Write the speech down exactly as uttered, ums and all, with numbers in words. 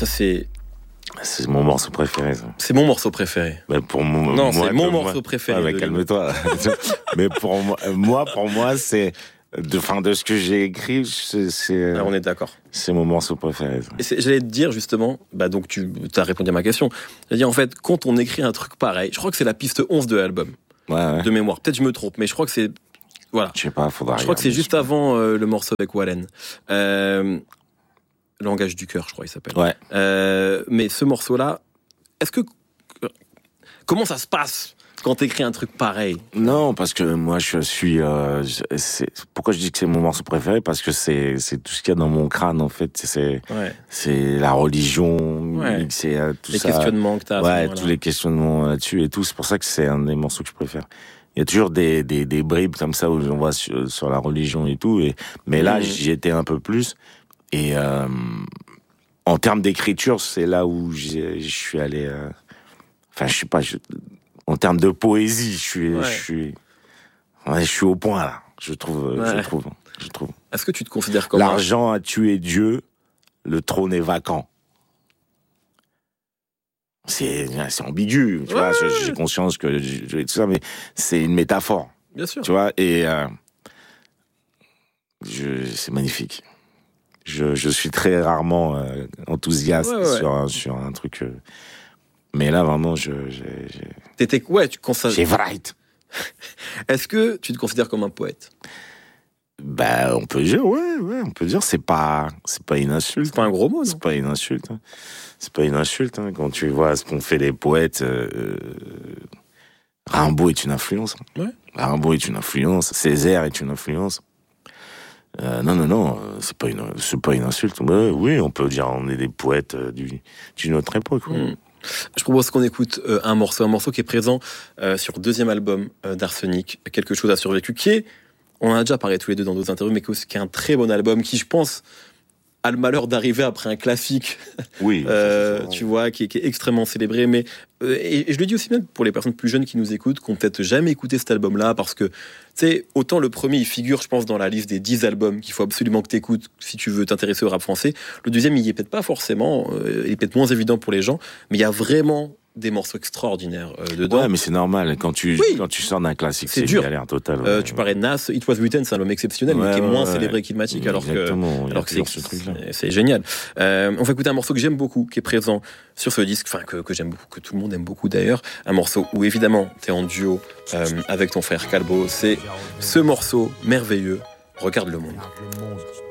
Ça, c'est... C'est mon morceau préféré, ça. C'est mon morceau préféré. Ben pour mon, non, moi, c'est mon moi, morceau préféré. Ah, ben, calme-toi. Mais pour moi, moi, pour moi, c'est... De, fin, de ce que j'ai écrit, c'est... c'est ah, on est d'accord. C'est mon morceau préféré. Ça. Et c'est, j'allais te dire, justement, bah donc tu as répondu à ma question. C'est-à-dire, en fait, quand on écrit un truc pareil, je crois que c'est la piste onze de l'album. Ouais, ouais. De mémoire. Peut-être je me trompe, mais je crois que c'est... Voilà. Je sais pas, faudra Je crois que c'est juste avant euh, le morceau avec Wallen. Euh, Langage du cœur, je crois, il s'appelle. Ouais. Euh, mais ce morceau-là, est-ce que... Comment ça se passe quand t'écris un truc pareil? Non, parce que moi, je suis... Euh, c'est, pourquoi je dis que c'est mon morceau préféré? Parce que c'est, c'est tout ce qu'il y a dans mon crâne, en fait. C'est, ouais. c'est la religion, ouais. c'est euh, tout les ça. Les questionnements que t'as. Ouais, tous les questionnements là-dessus et tout. C'est pour ça que c'est un des morceaux que je préfère. Il y a toujours des, des, des bribes comme ça où on voit sur, sur la religion et tout. Et, mais là, mmh. j'y étais un peu plus. Et euh, en termes d'écriture, c'est là où je suis allé... Euh, enfin, je sais pas... Je, en termes de poésie, je suis... Ouais. Je suis ouais, je suis au point, là. Je trouve... Ouais. Je trouve, je trouve. Est-ce que tu te considères comme... L'argent a tué Dieu, le trône est vacant. C'est, c'est ambigu, tu ouais. vois, j'ai conscience que je, tout ça, mais c'est une métaphore. Bien sûr. Tu vois, et euh, je, c'est magnifique. Je, je suis très rarement euh, enthousiaste ouais, ouais. sur un, sur un truc. Euh, mais là, vraiment, je, j'ai, j'ai... T'étais ouais, tu considères. J'ai right. Est-ce que tu te considères comme un poète? Ben, on peut dire, ouais, ouais, on peut dire, c'est pas, c'est pas une insulte. C'est pas un gros mot, non? C'est pas une insulte. Hein. C'est pas une insulte, hein. Quand tu vois ce qu'ont fait les poètes, euh, Rimbaud est une influence. Ouais. Rimbaud est une influence, Césaire est une influence. Euh, non, non, non, c'est pas une, c'est pas une insulte. Ouais, oui, on peut dire, on est des poètes du, d'une autre époque. Ouais. Mmh. Je propose qu'on écoute euh, un morceau, un morceau qui est présent euh, sur le deuxième album euh, d'Arsenic, Quelque chose a survécu, qui est, on en a déjà parlé tous les deux dans d'autres interviews, mais qui est un très bon album, qui, je pense, a le malheur d'arriver après un classique, oui, euh, tu vois, qui est, qui est extrêmement célébré. Mais euh, et, et je le dis aussi même pour les personnes plus jeunes qui nous écoutent, qui n'ont peut-être jamais écouté cet album-là, parce que, tu sais, autant le premier, il figure, je pense, dans la liste des dix albums qu'il faut absolument que tu écoutes si tu veux t'intéresser au rap français. Le deuxième, il y est peut-être pas forcément, euh, il est peut-être moins évident pour les gens, mais il y a vraiment des morceaux extraordinaires euh, dedans. Ouais, mais c'est normal. Quand tu, oui. quand tu sors d'un classique, c'est, c'est dur. Une galère totale. Ouais. Euh, tu parlais de Nas, It Was Written, c'est un album exceptionnel, ouais, mais qui est moins ouais, célébré ouais. qu'Ilmatic, alors Exactement, que, alors que c'est, ce truc-là. c'est, c'est génial. Euh, on va écouter un morceau que j'aime beaucoup, qui est présent sur ce disque, enfin, que, que j'aime beaucoup, que tout le monde aime beaucoup d'ailleurs. Un morceau où, évidemment, t'es en duo euh, avec ton frère Calbo. C'est ce morceau merveilleux, Regarde le monde.